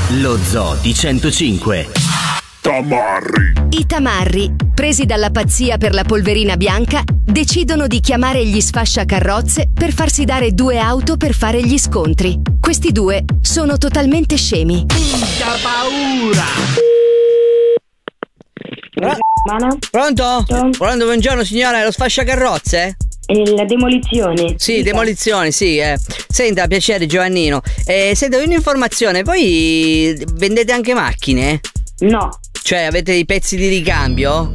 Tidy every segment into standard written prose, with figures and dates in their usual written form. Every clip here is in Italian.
Lo Zoo di 105. Tamarri. I tamarri, presi dalla pazzia per la polverina bianca, decidono di chiamare gli sfasciacarrozze per farsi dare 2 auto per fare gli scontri. Questi 2 sono totalmente scemi. Minchia paura! Pronto? Pronto, buongiorno signora, è lo sfasciacarrozze? La demolizione. Sì, demolizioni, sì. Senta, piacere Giovannino. Senta, un'informazione, voi vendete anche macchine? No. Cioè, avete dei pezzi di ricambio?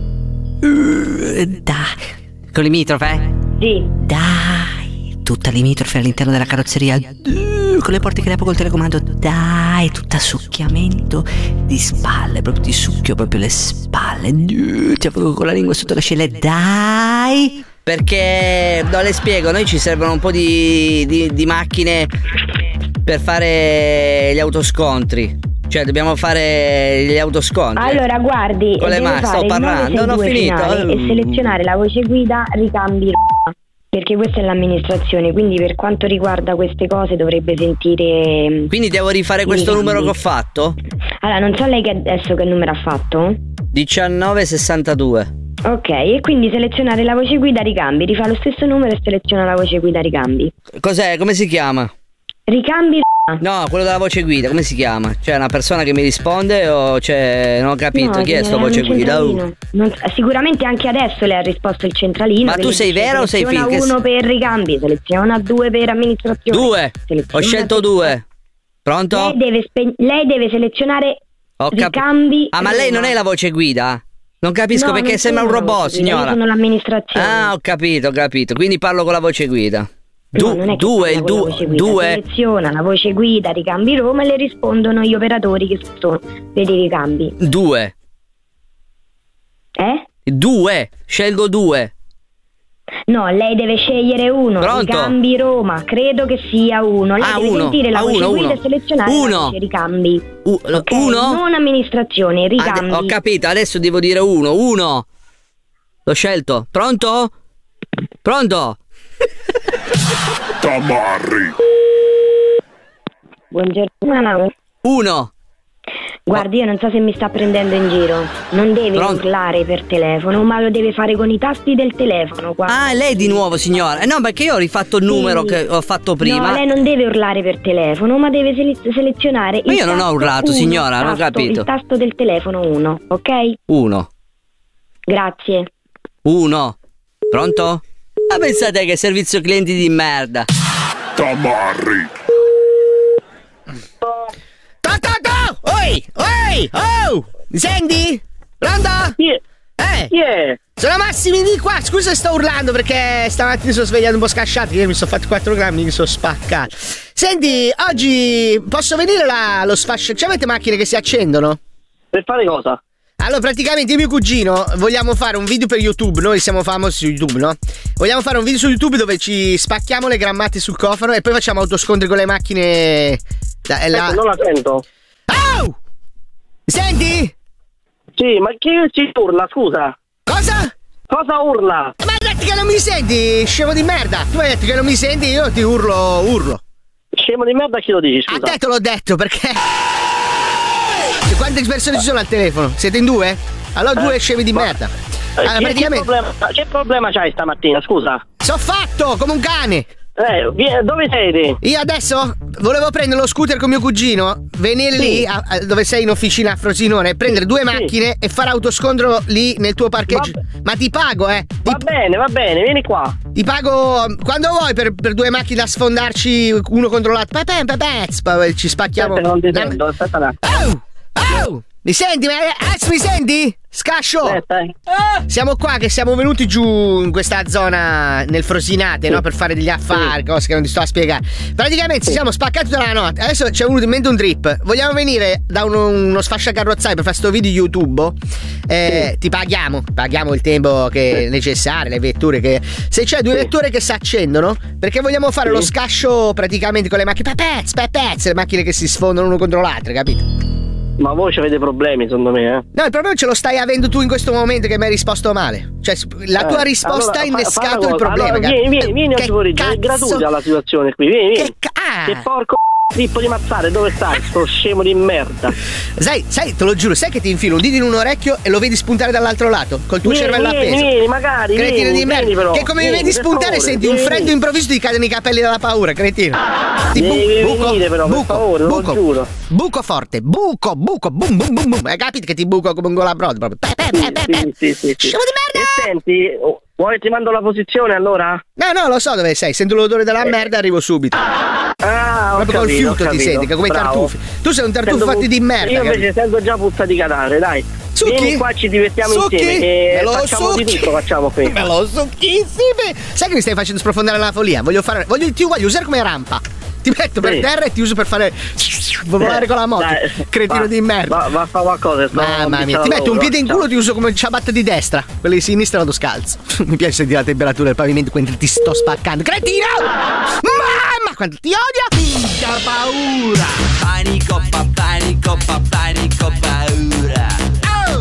Dai. Con limitrofe? Sì. Dai. Tutta limitrofe all'interno della carrozzeria. Con le porte che le apro col telecomando. Dai, tutta a succhiamento di spalle. Proprio ti succhio proprio le spalle. Cioè, proprio con la lingua sotto le ascelle. Dai. Perché, no, le spiego, noi ci servono un po' di macchine per fare gli autoscontri. Cioè, dobbiamo fare gli autoscontri. Allora, guardi, con le mani, sto parlando, non ho finito. E selezionare la voce guida ricambi Roma, perché questa è l'amministrazione, quindi per quanto riguarda queste cose dovrebbe sentire. Quindi devo rifare questo numero che ho fatto? Allora, non so lei che adesso che numero ha fatto? 1962. Ok, e quindi selezionare la voce guida ricambi, rifà lo stesso numero e seleziona la voce guida ricambi. Cos'è? Come si chiama? Ricambi. No, quello della voce guida, come si chiama? C'è una persona che mi risponde o c'è... Non ho capito, no, chi è sto voce guida? Sicuramente anche adesso le ha risposto il centralino. Ma tu sei vero o sei finta? Seleziona 1 per ricambi, seleziona 2 per amministrazione. 2, ho scelto 2. Pronto? Lei deve selezionare ricambi. Ah, ma lei non è la voce guida? Non capisco, no, perché non sembra un robot, signora. Io sono l'amministrazione. Ah, ho capito. Quindi parlo con la voce guida. Due. Seleziona la voce guida ricambi Roma e le rispondono gli operatori che sono per i ricambi. 2. 2, scelgo 2. No, lei deve scegliere 1. Pronto? Ricambi Roma, credo che sia 1. Lei deve sentire la voce guida e selezionare la voce ricambi. 1? Non amministrazione, ricambi. Ho capito, adesso devo dire 1. 1. L'ho scelto. Pronto? Tamarri. Buongiorno. 1. Guardi, io non so se mi sta prendendo in giro. Non deve urlare per telefono, ma lo deve fare con i tasti del telefono. Ah, lei di nuovo, signora? No, perché io ho rifatto il numero che ho fatto prima. No, lei non deve urlare per telefono, ma deve selezionare ma io non ho urlato, signora, non ho capito. Il tasto del telefono 1, ok? 1. Grazie. 1. Pronto? Ma pensate che servizio clienti di merda. Tamarri. Oi! Oh! Mi senti? Pronto? Yeah. Sono Massimi di qua. Scusa se sto urlando perché stamattina sono svegliato un po' scasciato. Io mi sono fatto 4 grammi, mi sono spaccato. Senti, oggi posso venire lo sfascio? Ci avete macchine che si accendono? Per fare cosa? Allora, praticamente io e mio cugino vogliamo fare un video per YouTube. Noi siamo famosi su YouTube, no? Vogliamo fare un video su YouTube dove ci spacchiamo le grammate sul cofano e poi facciamo autoscontri con le macchine. Non la sento. Oh! Mi senti? Sì, ma chi ci urla, scusa? Cosa? Cosa urla? Ma hai detto che non mi senti, scemo di merda. Tu hai detto che non mi senti, io ti urlo. Scemo di merda, chi lo dici, scusa? L'ho detto, perché... Quante persone ci sono al telefono? Siete in 2? Allora 2 scemi di merda. Allora, che problema c'hai stamattina, scusa? Sono fatto come un cane. Dove sei? Io adesso volevo prendere lo scooter con mio cugino, venire lì dove sei in officina a Frosinone, prendere 2 macchine e fare autoscontro lì nel tuo parcheggio. Ma ti pago, Va bene, vieni qua. Ti pago quando vuoi per 2 macchine da sfondarci uno contro l'altro. Ci spacchiamo. Non ti sento, aspetta un attimo. Oh! Mi senti? Mi senti? Scascio! Siamo qua che siamo venuti giù in questa zona nel Frosinate, no? Per fare degli affari, cose che non ti sto a spiegare. Praticamente ci siamo spaccati tutta la notte. Adesso ci è venuto in mente un trip. Vogliamo venire da uno sfasciacarrozzai per fare sto video YouTube. Ti paghiamo il tempo che è necessario, le vetture che... Se c'è 2 vetture che si accendono, perché vogliamo fare lo scascio praticamente con le macchine pezzi, le macchine che si sfondano uno contro l'altro, capito? Ma voi avete problemi, secondo me, No, il problema ce lo stai avendo tu in questo momento che mi hai risposto male. Cioè, la tua risposta ha innescato il problema. Allora, vieni oggi pomeriggio, è gratuita la situazione qui, vieni. Che porco Trippo di mazzare, dove stai? Sto scemo di merda. Sai, te lo giuro, sai che ti infilo un dito in un orecchio e lo vedi spuntare dall'altro lato, col tuo cervello appeso. Vieni, magari. Cretino di merda. Però. Che come mi vedi spuntare senti un freddo improvviso, ti cadono i capelli dalla paura, cretino. Venire però, per favore, lo giuro. Buco forte, buco, bum bum bum bum. Hai capito che ti buco come un golabrodo proprio. Sì. Scemo di merda! E senti, vuoi ti mando la posizione allora? No, lo so dove sei, sento l'odore della merda, arrivo subito. Proprio col fiuto ti senti, come i tartufi. Tu sei un tartufo fatto di merda. Io invece sento già puzza di cadavere, dai. Vieni qua, ci divertiamo insieme e facciamo di tutto, facciamo qui. Me lo succhissime. Sai che mi stai facendo sprofondare la follia? Voglio usare come rampa. Ti metto per terra e ti uso per fare volare con la moto. Cretino di merda. Va a fare qualcosa. Mamma mia, ti metto un piede in culo, ti uso come ciabatta di destra. Quelli di sinistra vado scalzo. Mi piace sentire la temperatura del pavimento quando ti sto spaccando. Cretino! Mamma, quanto ti odio! Minchia paura! Panico, paura. Oh,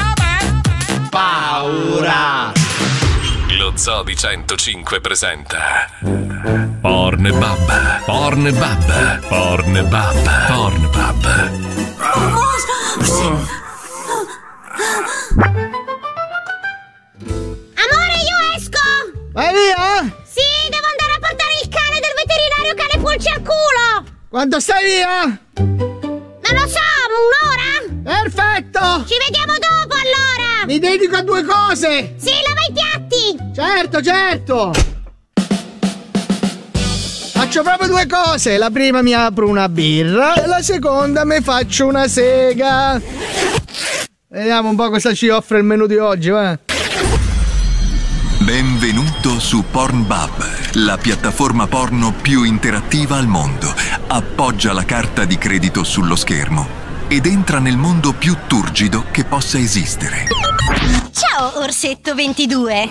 paura! Lo Zoo di 105 presenta Pornbub. Amore, io esco! Vai via! Sì, devo andare a portare il cane del veterinario cane pulci al culo! Quando stai via? Non lo so, un'ora? Perfetto! Ci vediamo dopo allora! Mi dedico a 2 cose! Sì, lava i piatti! Certo! Faccio proprio 2 cose. La prima mi apro una birra e la seconda mi faccio una sega. Vediamo un po' cosa ci offre il menù di oggi, va? Benvenuto su Pornbub, la piattaforma porno più interattiva al mondo. Appoggia la carta di credito sullo schermo ed entra nel mondo più turgido che possa esistere. Ciao Orsetto 22.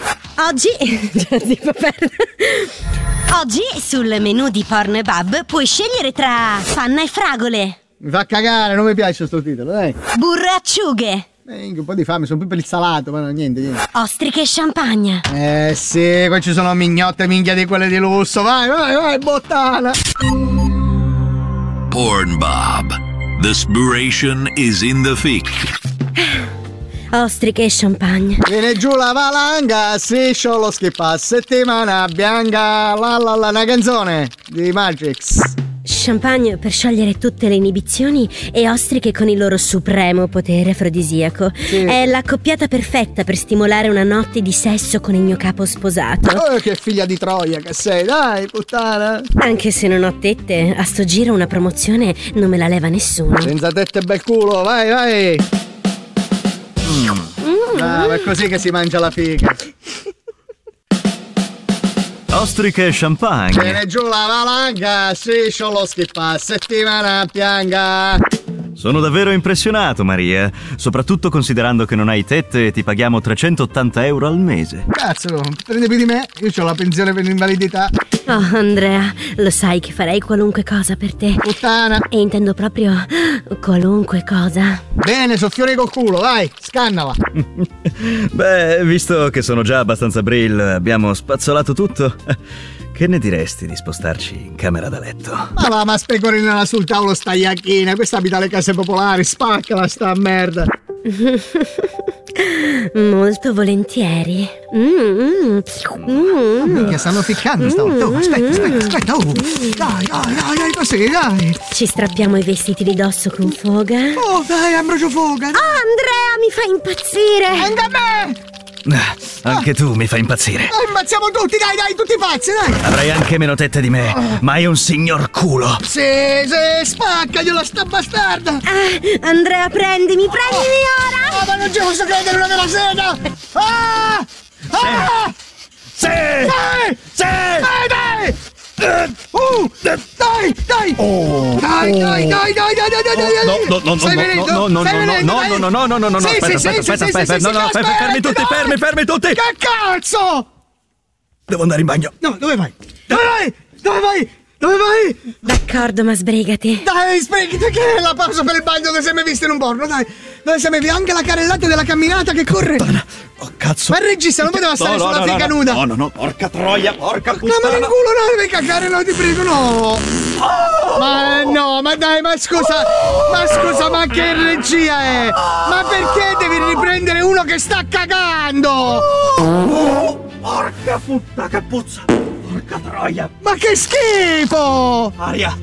Oggi sul menù di Pornbub puoi scegliere tra panna e fragole. Mi fa cagare, non mi piace sto titolo, dai. Burro e acciughe. Un po' di fame, sono più per il salato, ma no, niente. Ostriche e champagne. Sì, qua ci sono mignotte minchia di quelle di lusso. Vai, bottana. Pornbub. The inspiration is in the thick. Ostriche e champagne. Viene giù la valanga, striscio lo schippa, settimana bianca, una canzone di Matrix. Champagne per sciogliere tutte le inibizioni e ostriche con il loro supremo potere afrodisiaco. Sì. È l'accoppiata perfetta per stimolare una notte di sesso con il mio capo sposato. Oh, che figlia di Troia che sei, dai, puttana. Anche se non ho tette, a sto giro una promozione non me la leva nessuno. Senza tette bel culo, vai. È così che si mangia la figa. Ostriche e champagne. Viene giù la valanga, striscio lo schippa, settimana bianca. Sono davvero impressionato, Maria, soprattutto considerando che non hai tette e ti paghiamo 380 euro al mese. Cazzo, prende più di me, io ho la pensione per l'invalidità. Oh, Andrea, lo sai che farei qualunque cosa per te. Puttana. E intendo proprio qualunque cosa. Bene, soffione col culo, vai, scannala. Beh, visto che sono già abbastanza brill, abbiamo spazzolato tutto. Che ne diresti di spostarci in camera da letto? Ma specorinella sul tavolo sta iacchina, questa abita alle case popolari, spaccala sta merda. Molto volentieri. Che stanno ficcando stavolta. Oh, aspetta. Oh. Dai, così, dai. Ci strappiamo i vestiti di dosso con foga. Oh, dai, Ambrogio foga. Oh, Andrea, mi fa impazzire. Anche a me. Anche tu mi fai impazzire. Ammazziamo tutti, dai, tutti pazzi, dai. Avrai anche meno tette di me, ma hai un signor culo. Sì, spaccagliela sta bastarda. Andrea, prendimi ora. Ma non ci posso credere, una della sega. Sì. Dai. Dai. Oh. Dai. No. Aspetta. No, fermi tutti. Che cazzo? Devo andare in bagno. No, dove vai? Dove vai? D'accordo, ma sbrigati. Dai, sbrigati, che è la pausa per il bagno dove sei mai visto in un porno, dai. Dove sei mai visto anche la carrellata della camminata che corre. Oh, cazzo. Ma il regista non poteva stare sulla figa nuda. No, porca troia, porca puttana. No, ma nel culo no, devi cagare, no, ti prego, no. Ma no, ma dai, ma scusa, ma che regia è? Ma perché devi riprendere uno che sta cagando? Porca puttana che puzza! Porca troia! Ma che schifo! Aria!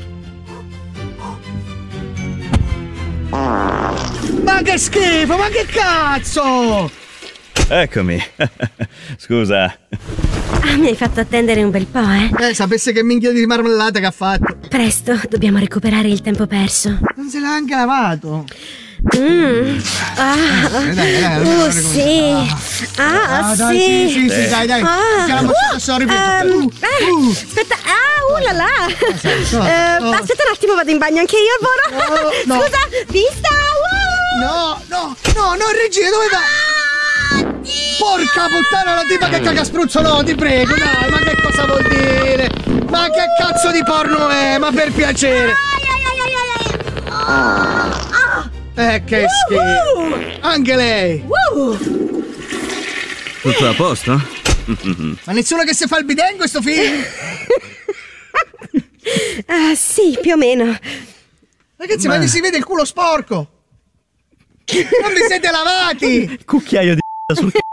Ma che schifo, ma che cazzo! Eccomi. Scusa. Mi hai fatto attendere un bel po', eh? Sapesse che minchia di marmellata che ha fatto. Presto, dobbiamo recuperare il tempo perso. Non se l'ha anche lavato. Dai, sì. Sì, dai. Aspetta, la la. Aspetta un attimo, vado in bagno anche io al volo. Scusa, vista. No, regia, dove va? Porca puttana, la tipa che caga spruzzo, no, ti prego, dai, ma che cosa vuol dire? Ma che cazzo di porno è? Ma per piacere. Che schifo. Anche lei. Tutto a posto? Ma nessuno che si fa il bidet in questo film? Sì, più o meno. Ragazzi, ma si vede il culo sporco. Non vi siete lavati. Cucchiaio di sul cazzo.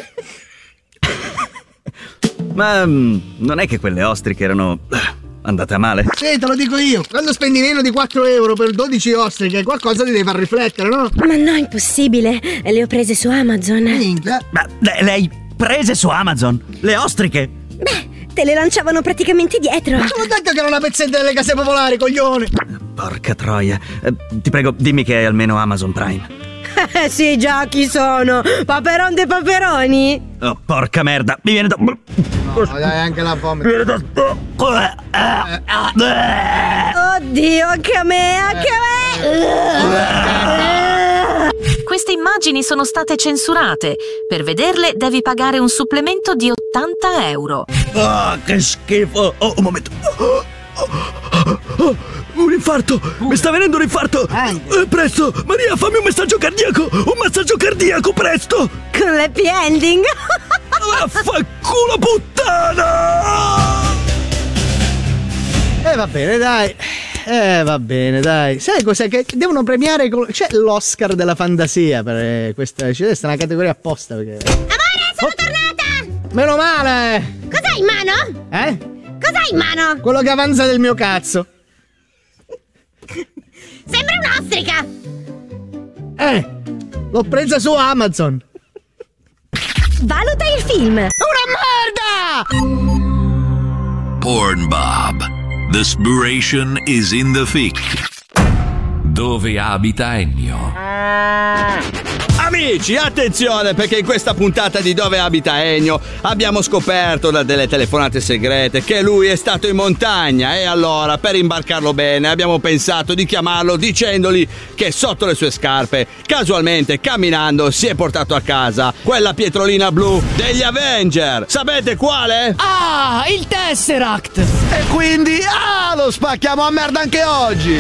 Ma non è che quelle ostriche erano andate a male? Sì, te lo dico io. Quando spendi meno di 4 euro per 12 ostriche, qualcosa ti deve far riflettere, no? Ma no, impossibile. Le ho prese su Amazon. Minchia. Ma le hai prese su Amazon? Le ostriche? Beh, te le lanciavano praticamente dietro. Ma te l'ho detto che era una pezzetta delle case popolari, coglione. Porca troia. Ti prego, dimmi che hai almeno Amazon Prime. Sì, già, chi sono? Paperon dei paperoni? Oh, porca merda, mi viene da... No, dai, anche la fame. Oddio, anche a me. Queste immagini sono state censurate. Per vederle devi pagare un supplemento di 80 euro. Che schifo. Un momento. Un infarto! Mi sta venendo un infarto! Presto! Maria, fammi un massaggio cardiaco! Un massaggio cardiaco, presto! Con l'happy ending! Vaffanculo puttana! Va bene, dai. Sai cos'è? Che devono premiare. C'è l'Oscar della fantasia per questa. C'è una categoria apposta. Perché... Amore, sono tornata! Meno male! Cos'hai in mano? Cos'hai in mano? Quello che avanza del mio cazzo. Sembra un'ostrica! L'ho presa su Amazon. Valuta il film. Una merda! Pornbob. The spiration is in the fic. Dove abita Ennio? Amici, attenzione, perché in questa puntata di Dove abita Ennio abbiamo scoperto da delle telefonate segrete che lui è stato in montagna e allora, per imbarcarlo bene, abbiamo pensato di chiamarlo dicendogli che sotto le sue scarpe, casualmente camminando, si è portato a casa quella pietrolina blu degli Avenger. Sapete quale? Il Tesseract! E quindi, lo spacchiamo a merda anche oggi!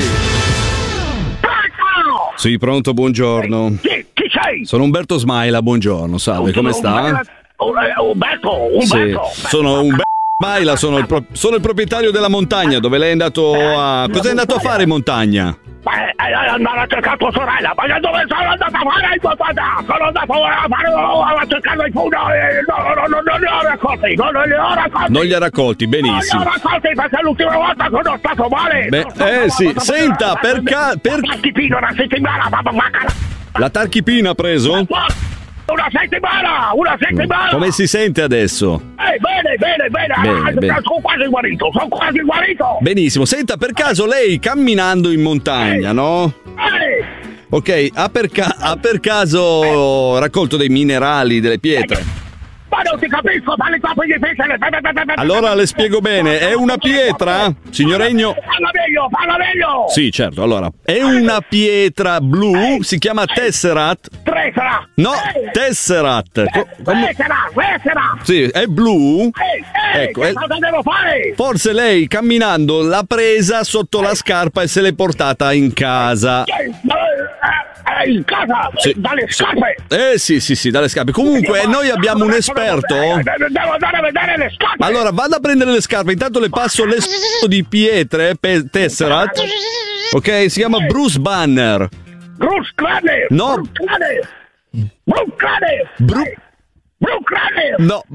Sì, pronto, buongiorno. Chi sei? Sono Umberto Smaila, buongiorno, salve, come sta? Umberto. Sì, sono Umberto Smaila, sono il proprietario della montagna, dove lei è andato a... Cosa è andato a fare in montagna? Andare a cercare tua sorella, ma dove sono andato a fare il papà? Sono andato a cercare i funghi, non li ho raccolti. Non li ha raccolti, benissimo. Non li ho raccolti perché l'ultima volta sono stato male. Sì, senta, per... Tarchipino, una settimana, La tarchipina ha preso? Una settimana! Come si sente adesso? Bene. Sono quasi guarito. Benissimo, senta, per caso lei camminando in montagna, no? Ok, ha per caso raccolto dei minerali, delle pietre? Ma non ti capisco, parli troppo difficile. Allora le spiego bene, è una pietra, signor Ennio? Parla meglio! Sì, certo, allora, è una pietra blu, si chiama Tesseract. No, Tesseract. Tesseract! Sì, è blu. Ecco, che cosa devo fare? Forse lei camminando l'ha presa sotto la scarpa e se l'è portata in casa. in casa, dalle scarpe. Sì, dalle scarpe. Comunque, noi abbiamo un esperto. Devo andare a vedere le scarpe. Allora, vado a prendere le scarpe. Intanto le passo l'esperto di pietre, Tesseract. Ok, si chiama Bruce Banner. Bruce Crane. No. Bruce Crane. No,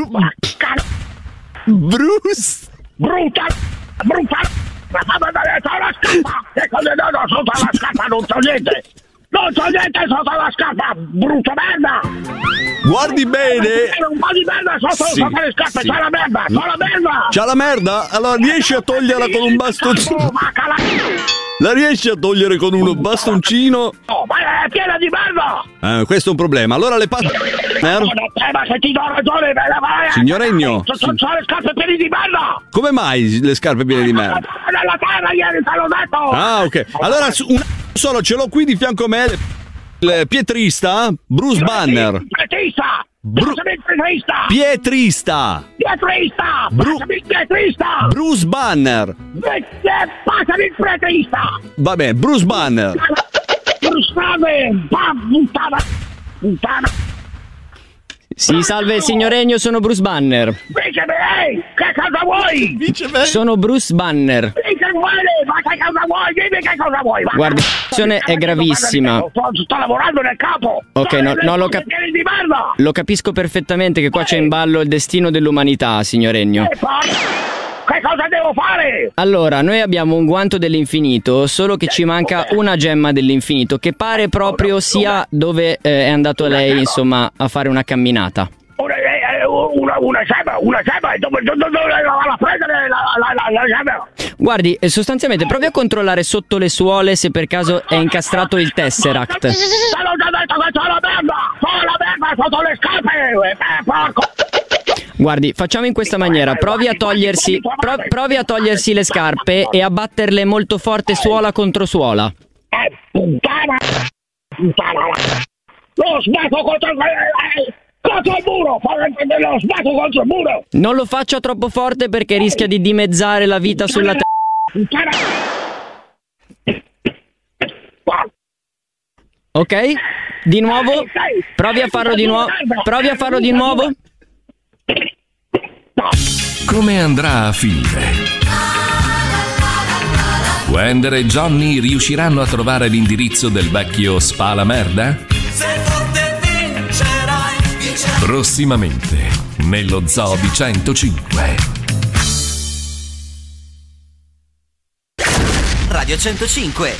Bruce. Bruta. Ma fammi vedere la scarpa. Che cosa no, sotto la scarpa non c'ho niente. Non c'ho niente sotto la scarpa, brutta merda! Guardi bene! Un po' di merda sotto le scarpe, c'ha la merda! C'ha la merda? Allora riesci a toglierla con un bastoncino? La riesci a togliere con uno bastoncino? No, ma è piena di merda! Questo è un problema. Allora le passo. Ma se ti do ragione, vai! Signoregno! C'ho le scarpe piene di merda! Come mai le scarpe piene di merda? Nella terra ieri te l'ho detto! Ah, ok. Allora solo ce l'ho qui di fianco a me. Il pietrista Bruce Banner. Pietrista! Bruce Banner. Passami il pietrista! Vabbè, Bruce Banner. Puttana! Sì, salve signoregno, sono Bruce Banner. Viceverei, che cosa vuoi? Sono Bruce Banner. Ma che cosa vuoi? Dimmi che cosa vuoi. Guarda, la situazione è gravissima. Sto lavorando nel capo. Ok, no, lo capisco perfettamente che qua c'è in ballo il destino dell'umanità, signoregno. Che cosa devo fare? Allora, noi abbiamo un guanto dell'infinito, solo che ci manca una gemma dell'infinito, che pare proprio sia dove è andato lei, insomma, a fare una camminata. Una gemma, dove la prendere la gemma? Guardi, sostanzialmente provi a controllare sotto le suole se per caso è incastrato il Tesseract. Te l'ho già detto che c'ho la merda sotto le scarpe, porco! Guardi, facciamo in questa maniera, provi a togliersi le scarpe e a batterle molto forte suola contro suola. Puttana! Lo sbatto contro il muro! Lo sbatto contro il muro! Non lo faccia troppo forte perché rischia di dimezzare la vita sulla Puttana! Ok? Di nuovo? Provi a farlo di nuovo. Come andrà a finire? Wender e Johnny riusciranno a trovare l'indirizzo del vecchio Spalamerda? Prossimamente nello Zoo di 105. Radio 105.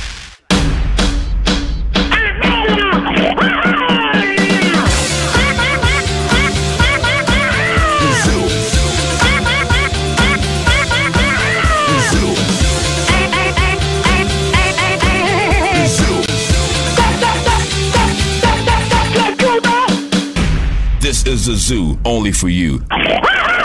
This is a zoo only for you.